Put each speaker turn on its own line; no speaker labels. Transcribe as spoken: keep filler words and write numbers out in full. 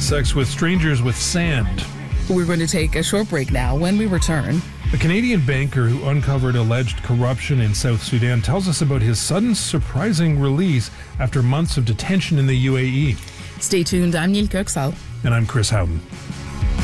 sex with strangers with sand.
We're going to take a short break now. When we return,
A Canadian banker who uncovered alleged corruption in South Sudan tells us about his sudden, surprising release after months of detention in the U A E.
stay tuned. I'm Neil Kirksall.
And I'm Chris Howden.